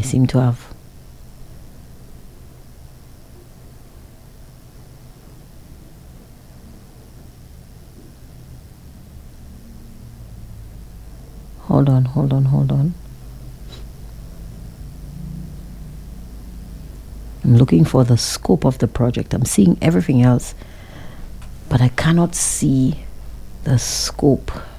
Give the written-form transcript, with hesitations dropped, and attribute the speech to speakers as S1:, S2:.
S1: seem to have. Hold on. I'm looking for the scope of the project. I'm seeing everything else, but I cannot see the scope.